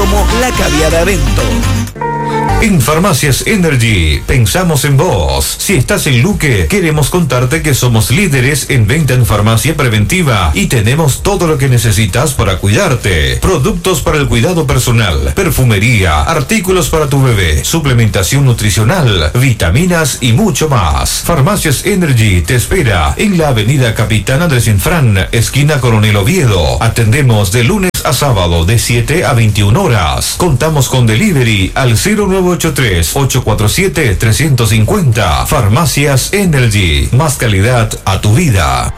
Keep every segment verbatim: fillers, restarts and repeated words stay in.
como la Caviada Vento. En Farmacias Energy, pensamos en vos. Si estás en Luque, queremos contarte que somos líderes en venta en farmacia preventiva y tenemos todo lo que necesitas para cuidarte. Productos para el cuidado personal, perfumería, artículos para tu bebé, suplementación nutricional, vitaminas y mucho más. Farmacias Energy te espera en la avenida Capitán Andrés Infran, esquina Coronel Oviedo. Atendemos de lunes a sábado de siete a veintiuna horas. Contamos con delivery al cero nueve ocho tres, ocho cuatro siete, tres cinco cero. Farmacias Energy, más calidad a tu vida.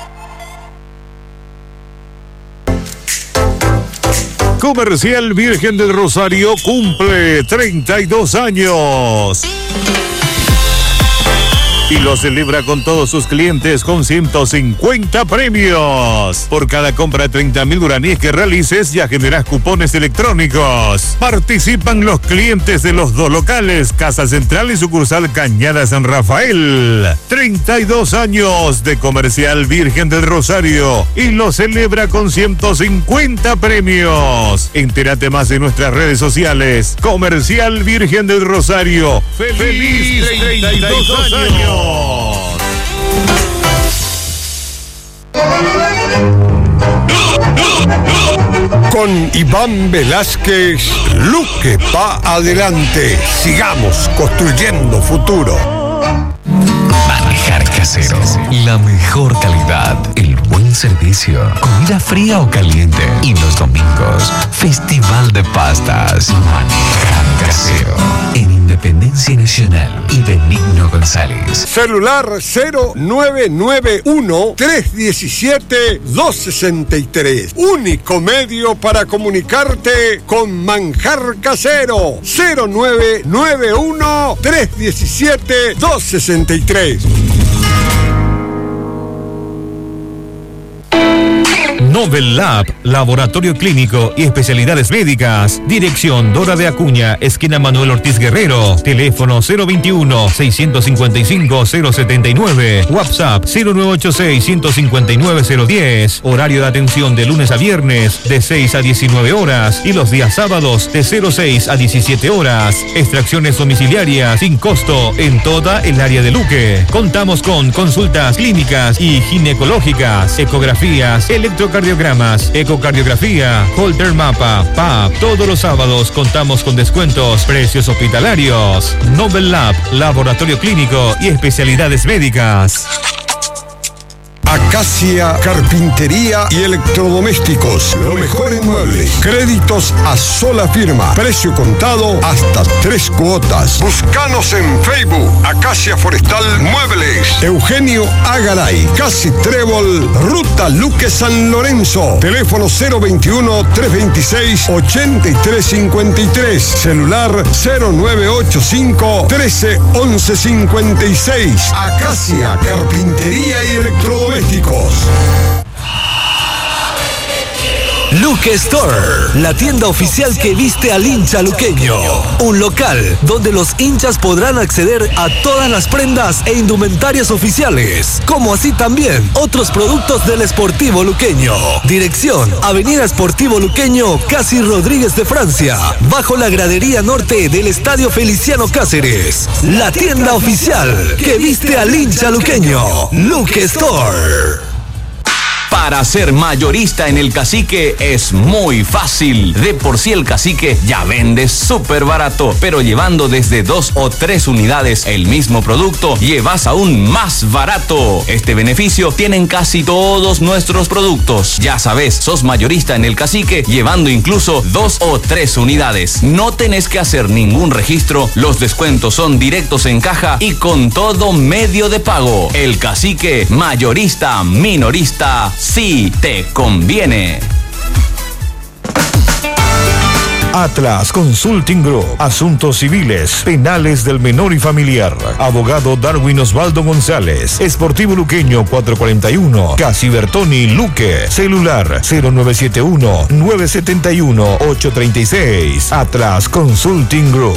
Comercial Virgen del Rosario cumple treinta y dos años. Y lo celebra con todos sus clientes con ciento cincuenta premios. Por cada compra de treinta mil guaraníes que realices, ya generas cupones electrónicos. Participan los clientes de los dos locales, Casa Central y sucursal Cañada San Rafael. treinta y dos años de Comercial Virgen del Rosario y lo celebra con ciento cincuenta premios. Entérate más en nuestras redes sociales. Comercial Virgen del Rosario. ¡Feliz, ¡Feliz treinta y dos años! Con Iván Velázquez, Luque pa' adelante. Sigamos construyendo futuro. Manjar Casero, la mejor calidad, el buen servicio, comida fría o caliente. Y los domingos, Festival de Pastas. Manjar Casero, en Independencia Nacional y Benigno González. Celular cero nueve nueve uno, tres uno siete, dos seis tres. Único medio para comunicarte con Manjar Casero. cero nueve nueve uno, tres uno siete, dos seis tres. Novel Lab, laboratorio clínico y especialidades médicas. Dirección Dora de Acuña, esquina Manuel Ortiz Guerrero. Teléfono cero veintiuno, seiscientos cincuenta y cinco, cero setenta y nueve. WhatsApp cero nueve ocho seis, ciento cincuenta y nueve, cero diez. Horario de atención de lunes a viernes de seis a diecinueve horas y los días sábados de cero seis a diecisiete horas. Extracciones domiciliarias sin costo en toda el área de Luque. Contamos con consultas clínicas y ginecológicas, ecografías, electrocardiogramas, ecocardiografía, Holter Mapa, P A P. Todos los sábados contamos con descuentos, precios hospitalarios. Novel Lab, laboratorio clínico y especialidades médicas. Acacia Carpintería y Electrodomésticos. Lo mejor en muebles. Créditos a sola firma. Precio contado hasta tres cuotas. Búscanos en Facebook. Acacia Forestal Muebles. Eugenio Agaray. Casi Trébol. Ruta Luque San Lorenzo. Teléfono cero veintiuno, trescientos veintiséis, ochenta y tres cincuenta y tres. Celular cero nueve ocho cinco, trece, once cincuenta y seis. Acacia Carpintería y Electrodomésticos. Luque Store, la tienda oficial que viste al hincha luqueño. Un local donde los hinchas podrán acceder a todas las prendas e indumentarias oficiales, como así también otros productos del Sportivo Luqueño. Dirección, Avenida Sportivo Luqueño, Casi Rodríguez de Francia, bajo la gradería norte del Estadio Feliciano Cáceres. La tienda oficial que viste al hincha luqueño. Luque Store. Para ser mayorista en el Cacique es muy fácil. De por sí el Cacique ya vende súper barato, pero llevando desde dos o tres unidades el mismo producto, llevas aún más barato. Este beneficio tienen casi todos nuestros productos. Ya sabes, sos mayorista en el Cacique llevando incluso dos o tres unidades. No tenés que hacer ningún registro, los descuentos son directos en caja y con todo medio de pago. El Cacique, mayorista, minorista, sí te conviene. Atlas Consulting Group, asuntos civiles, penales del menor y familiar. Abogado Darwin Osvaldo González, Sportivo Luqueño cuatrocientos cuarenta y uno, Casi Bertoni, Luque. Celular cero nueve siete uno, nueve siete uno, ocho tres seis. Atlas Consulting Group.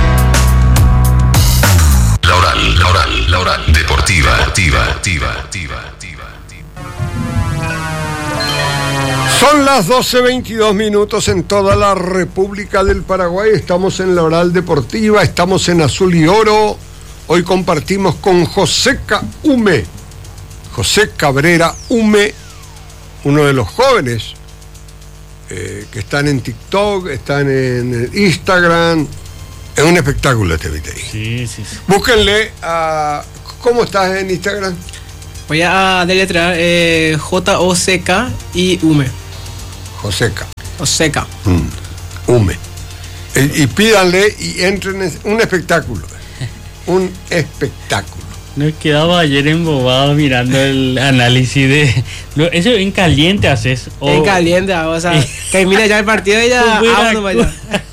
La oral, la oral, la oral deportiva, deportiva, deportiva, deportiva. Son las doce veintidós minutos en toda la República del Paraguay. Estamos en la Oral Deportiva, estamos en Azul y Oro. Hoy compartimos con Joseca Hume, José Cabrera Hume, uno de los jóvenes eh, que están en TikTok, están en Instagram. Es un espectáculo este video. Sí, sí, sí. Búsquenle a... ¿Cómo estás en Instagram? Voy a deletrear eh, J O C K y Hume. Joseca. Joseca. Mm, Hume. Y, y pídanle y entren en un espectáculo. Un espectáculo. Nos quedaba ayer embobado mirando el análisis de... Lo, eso en caliente haces. O... En caliente, o sea, termina ya el partido y ya... Ah, no vaya.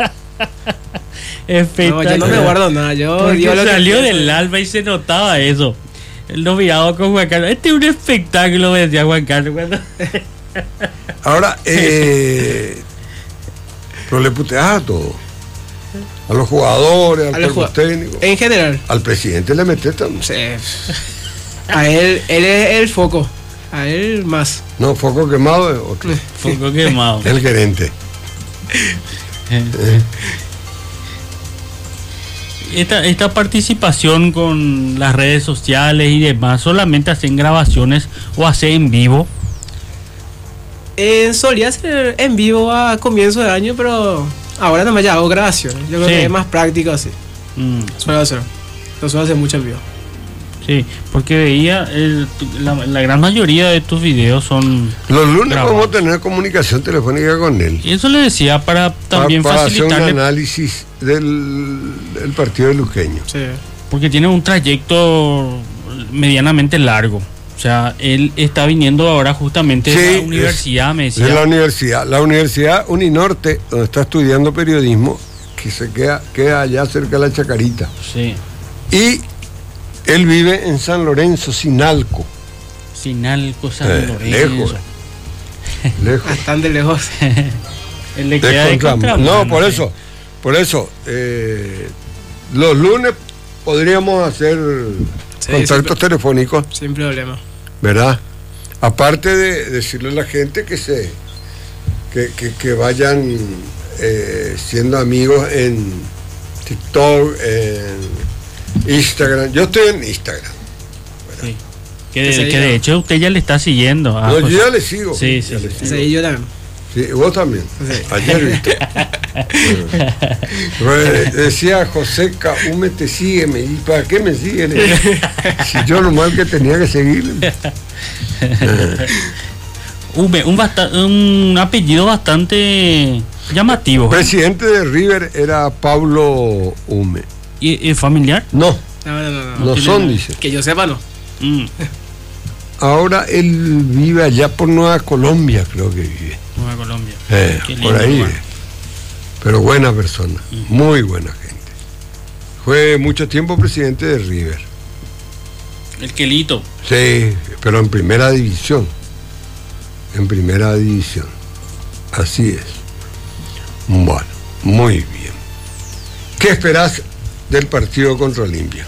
No, yo no me guardo nada. Yo Dios lo salió que del alma y se notaba eso. Él nos miraba con Juan Carlos. Este es un espectáculo, me decía Juan Carlos. Cuando... Ahora, eh, pero le puteas a todo. A los jugadores, al cuerpo técnico. En general. Al presidente le metes también. Sí. A él, él es el foco. A él más. No, foco quemado es otro. Foco quemado. El gerente. eh. Esta, esta participación con las redes sociales y demás, ¿solamente hacen grabaciones o hacen en vivo? Eh, solía hacer en vivo a comienzo de año, pero ahora no me hago grabaciones. Yo creo sí. que es más práctico así. Mm. Suelo hacer. No suelo hacer mucho en vivo. Sí, porque veía el, la, la gran mayoría de tus videos son... Los lunes grabados. Vamos a tener comunicación telefónica con él. Y eso le decía para también para, para facilitarle... hacer un análisis del, del partido de Luqueño. Sí. Porque tiene un trayecto medianamente largo. O sea, él está viniendo ahora justamente sí, de la universidad, es, me decía. De la universidad. La Universidad Uninorte, donde está estudiando periodismo, que se queda, queda allá cerca de la Chacarita. Sí. Y... él vive en San Lorenzo, Sinalco. Sinalco, San eh, Lorenzo. Lejos. Lejos. Bastante lejos. Él le queda de no, por sí. eso, por eso, eh, los lunes podríamos hacer sí, contactos sin, telefónicos. Sin problema. ¿Verdad? Aparte de decirle a la gente que se que, que, que vayan eh, siendo amigos en TikTok, en Instagram. Yo estoy en Instagram. Sí. Que, de, que de hecho usted ya le está siguiendo. Ah, no, pues, yo ya le sigo. Sí, sí. sí, sí yo también. Sí, vos también. Sí. Ayer viste. Bueno, decía Joseca, Hume te sigue, me ¿y para qué me sigue? Si yo lo mal que tenía que seguirle. Hume, un, un apellido bastante llamativo. Presidente de River era Pablo Hume. ¿Y, y familiar? No. No, no, no. No, no, no son, nada. Dice. Que yo sepa, no. Mm. Ahora él vive allá por Nueva Colombia, creo que vive. Nueva Colombia. Eh, por ahí. Lugar. Pero buena persona, uh-huh. Muy buena gente. Fue mucho tiempo presidente de River. El Quelito. Sí, pero en primera división. En primera división. Así es. Bueno, muy bien. ¿Qué esperás del partido contra Olimpia?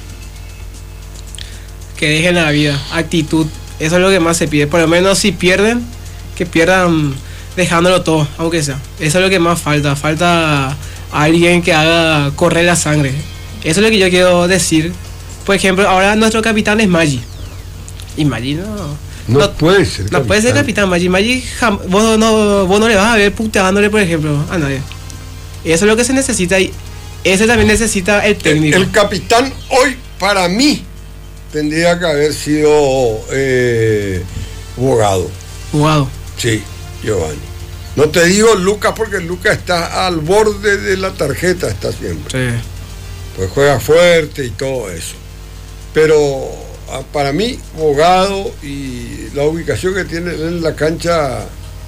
Que dejen la vida, actitud. Eso es lo que más se pide. Por lo menos si pierden, que pierdan dejándolo todo, aunque sea. Eso es lo que más falta. Falta alguien que haga correr la sangre. Eso es lo que yo quiero decir. Por ejemplo, ahora nuestro capitán es Maggi. Y Maggi no... No, no puede ser capitán. No puede ser capitán Maggi. Maggi, vos no, vos no le vas a ver puteándole, por ejemplo, a nadie. Eso es lo que se necesita y ese también necesita el técnico. El, el capitán hoy, para mí, tendría que haber sido eh, Bogado. Bogado. Sí, Giovanni. No te digo Lucas porque Lucas está al borde de la tarjeta, está siempre. Sí. Pues juega fuerte y todo eso. Pero para mí, Bogado y la ubicación que tiene en la cancha...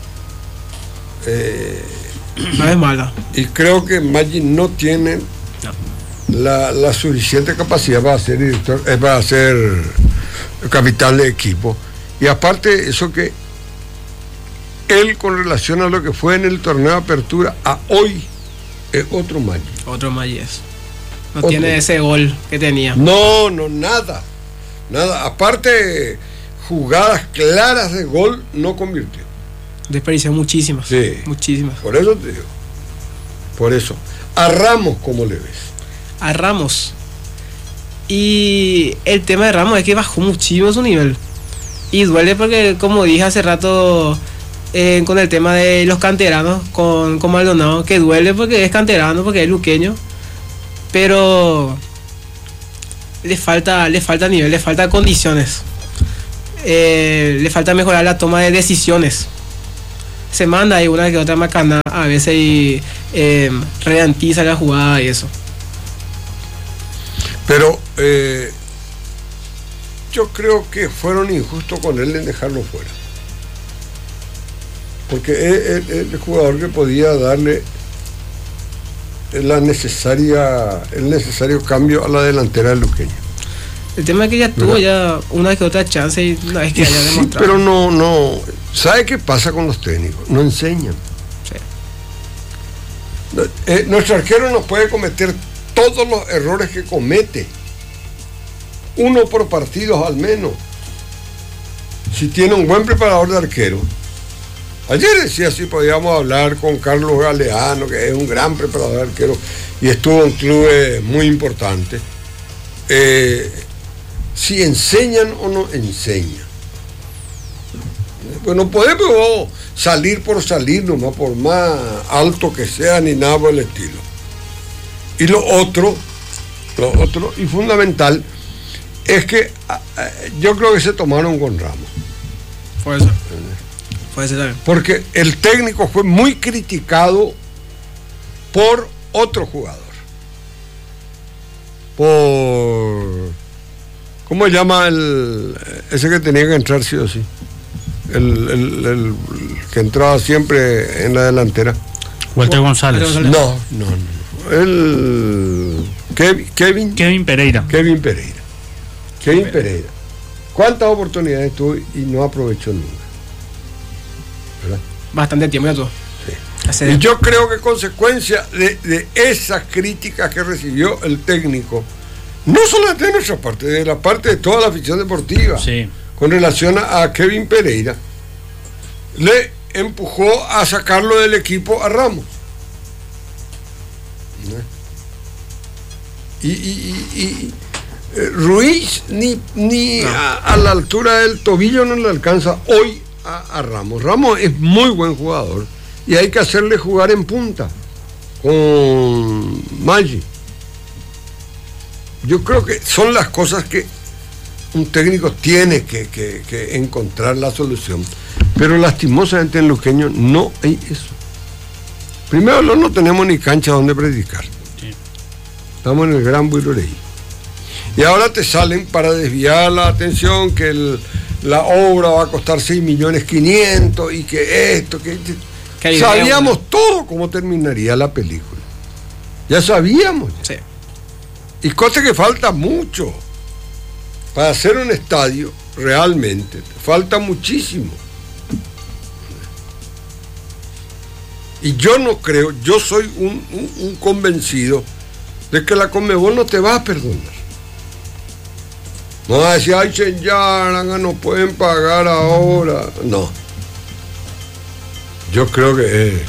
Eh, no es mala. Y creo que Maggi no tiene no. La, la suficiente capacidad para ser director, eh, para ser capitán de equipo. Y aparte, eso que él, con relación a lo que fue en el torneo de apertura, a hoy es otro Maggi. Otro Maggi es. No otro. Tiene ese gol que tenía. No, no, nada. Nada. Aparte, jugadas claras de gol no convirtió. Desperdició muchísimas. Sí. Muchísimas. Por eso te digo. Por eso. A Ramos, ¿cómo le ves? A Ramos. Y el tema de Ramos es que bajó muchísimo su nivel. Y duele porque, como dije hace rato, eh, con el tema de los canteranos, con, con Maldonado, que duele porque es canterano, porque es luqueño. Pero le falta, le falta nivel, le falta condiciones. Eh, le falta mejorar la toma de decisiones. Se manda ahí una que otra macana a veces y eh, ralentiza la jugada y eso. Pero eh, yo creo que fueron injustos con él en dejarlo fuera. Porque es el jugador que podía darle la necesaria, el necesario cambio a la delantera del luqueño. El tema es que ya tuvo ya una que otra chance y una vez que haya sí, demostrado. pero no, no. ¿Sabe qué pasa con los técnicos? No enseñan. Sí. Eh, nuestro arquero no puede cometer todos los errores que comete. Uno por partidos al menos. Si tiene un buen preparador de arquero. Ayer decía si podíamos hablar con Carlos Galeano, que es un gran preparador de arquero y estuvo en clubes muy importantes. Eh, si enseñan o no enseñan. Pues no podemos salir por salir nomás, por más alto que sea, ni nada por el estilo. Y lo otro, lo otro y fundamental, es que yo creo que se tomaron con Ramos. Puede ser. Puede ser también. Porque el técnico fue muy criticado por otro jugador. Por... ¿Cómo se llama el ese que tenía que entrar sí o sí? El, el, el que entraba siempre en la delantera. Walter González. No, no, no. El Kevin, Kevin, Kevin Pereira. Kevin Pereira. Kevin Pereira. ¿Cuántas oportunidades tuvo y no aprovechó nunca? ¿Verdad? Bastante tiempo ya tuvo. Sí. Y yo creo que consecuencia de, de esas críticas que recibió el técnico, no solamente de nuestra parte, de la parte de toda la afición deportiva, sí, con relación a, a Kevin Pereira, le empujó a sacarlo del equipo a Ramos. Y, y, y, y eh, Ruiz ni, ni no. a, a la altura del tobillo no le alcanza hoy a, a Ramos. Ramos es muy buen jugador y hay que hacerle jugar en punta con Maggi. Yo creo que son las cosas que un técnico tiene que, que, que encontrar la solución, pero lastimosamente en Luqueño no hay eso. Primero no tenemos ni cancha donde predicar. Sí. Estamos en el Gran Buiroreí. Y ahora te salen para desviar la atención que el, la obra va a costar seis millones quinientos y que esto, que... que sabíamos idea, todo cómo terminaría la película. Ya sabíamos. Sí. Y cosa que falta mucho. Para hacer un estadio, realmente, falta muchísimo. Y yo no creo, yo soy un, un, un convencido de que la Conmebol no te va a perdonar. No va a decir, ay, Chenyaranga, no pueden pagar ahora. No. Yo creo que es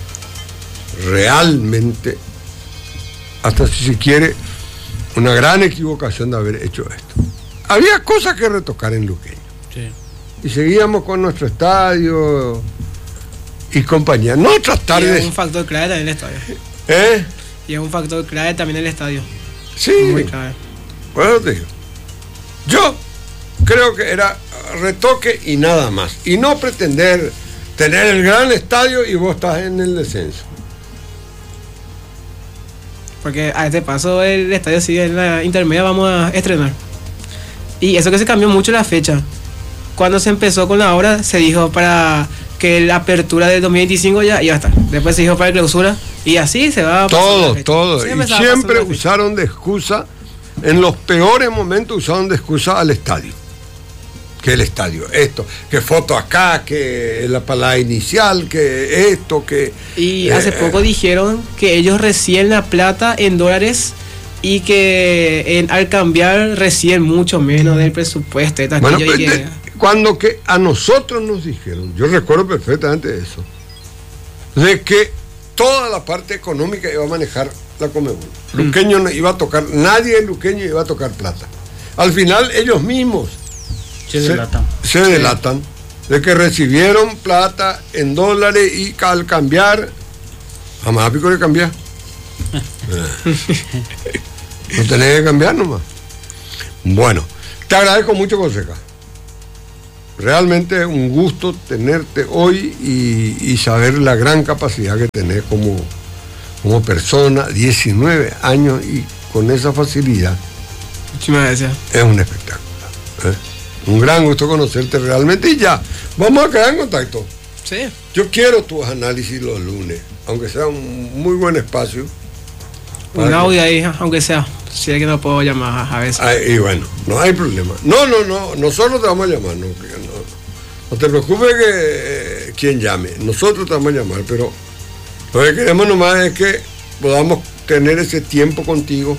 realmente, hasta si se quiere, una gran equivocación de haber hecho esto. Había cosas que retocar en Luqueño. Sí. Y seguíamos con nuestro estadio y compañía. No tratar y de... es un factor clave también el estadio. ¿Eh? Y es un factor clave también el estadio. Sí. Muy clave. Bueno, te digo. Yo creo que era retoque y nada más. Y no pretender tener el gran estadio y vos estás en el descenso. Porque a este paso el estadio sigue en la intermedia, vamos a estrenar. Y eso que se cambió mucho la fecha. Cuando se empezó con la obra, se dijo para que la apertura del dos mil veinticinco ya iba a estar. Después se dijo para clausura. Y así se va a todo, todo. Y siempre usaron de excusa, en los peores momentos usaron de excusa al estadio. Que el estadio, esto, que foto acá, que la palabra inicial, que esto, que... Y hace eh, poco dijeron que ellos reciben la plata en dólares y que en, al cambiar reciben mucho menos del presupuesto. Bueno, pues, que... de, cuando que a nosotros nos dijeron, yo recuerdo perfectamente eso, de que toda la parte económica iba a manejar la Conmebol. Luqueño no iba a tocar, nadie de Luqueño iba a tocar plata. Al final ellos mismos Se delatan. Se, se delatan de que recibieron plata en dólares y al cambiar, jamás pico de cambiar. No tenés que cambiar nomás. Bueno, te agradezco mucho, Conseja. Realmente un gusto tenerte hoy y, y saber la gran capacidad que tenés como, como persona, diecinueve años y con esa facilidad. Muchísimas gracias. Es un espectáculo. ¿eh? Un gran gusto conocerte realmente y ya, vamos a quedar en contacto. Sí. Yo quiero tus análisis los lunes, aunque sea un muy buen espacio. Un audio ahí, aunque sea. Si es que no puedo llamar a veces. Ay, y bueno, no hay problema. No, no, no, nosotros te vamos a llamar. No, no, no te preocupes que eh, quien llame. Nosotros te vamos a llamar, pero lo que queremos nomás es que podamos tener ese tiempo contigo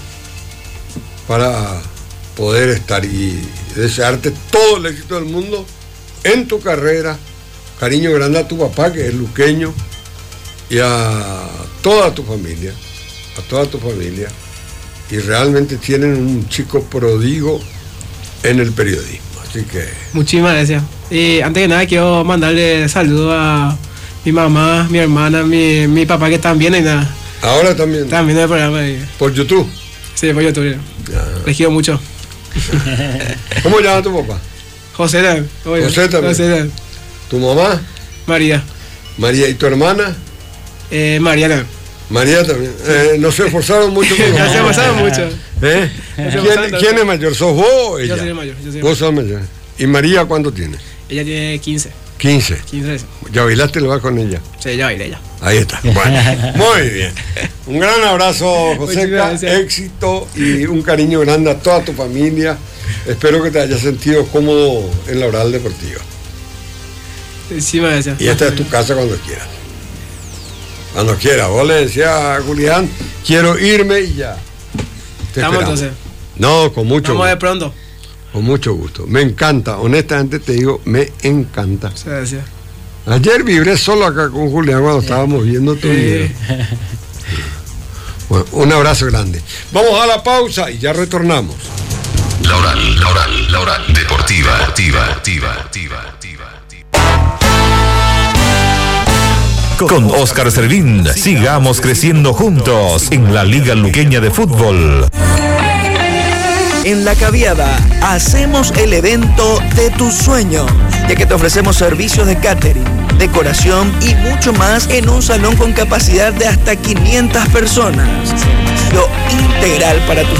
para poder estar y desearte todo el éxito del mundo en tu carrera. Cariño grande a tu papá, que es luqueño, y a toda tu familia, a toda tu familia. Y realmente tienen un chico prodigo en el periodismo. Así que... Muchísimas gracias. Y antes que nada quiero mandarle saludos a mi mamá, mi hermana, mi, mi papá que también hay nada. Ahora también. También en el programa. Ahí. ¿Por YouTube? Sí, por YouTube. Ya. Les quiero mucho. ¿Cómo llama tu papá? José también. José también. José también. ¿Tu mamá? María. María. ¿Y tu hermana? Eh, Mariana. María también. Eh, no se esforzaron mucho. No se esforzaron mucho. ¿Eh? ¿Quién, ¿Quién es mayor? ¿Sos vos o ella? Yo soy el mayor. Yo soy el vos sos mayor. ¿Y María cuánto tiene? Ella tiene quince. quince. quince. ¿Ya bailaste el va con ella? Sí, ya bailé ella. Ahí está. Bueno, muy bien. Un gran abrazo, José. Éxito y un cariño grande a toda tu familia. Espero que te hayas sentido cómodo en la Oral Deportiva. Sí, me gracias. Y esta es tu casa cuando quieras. Cuando quiera, vos le decías a Julián, quiero irme y ya. Te Estamos esperamos. entonces. No, con mucho Vamos gusto. de pronto. Con mucho gusto. Me encanta, honestamente te digo, me encanta. Sí, gracias. Ayer vibré solo acá con Julián cuando estábamos viendo tu video. Bueno, un abrazo grande. Vamos a la pausa y ya retornamos. La Oral, la Oral, la Oral Deportiva, Deportiva, Deportiva, Deportiva. Con Oscar Servín, sigamos creciendo juntos en la Liga Luqueña de Fútbol. En La Caviada hacemos el evento de tus sueños, ya que te ofrecemos servicios de catering, decoración y mucho más en un salón con capacidad de hasta quinientas personas. Servicio integral para tus